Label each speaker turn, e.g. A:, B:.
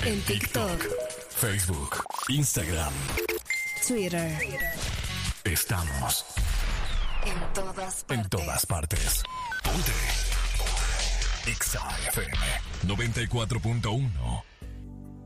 A: En TikTok,
B: Facebook, Instagram,
A: Twitter.
B: Estamos
A: En todas partes.
B: en todas partes. Ponte Exa FM 94.1.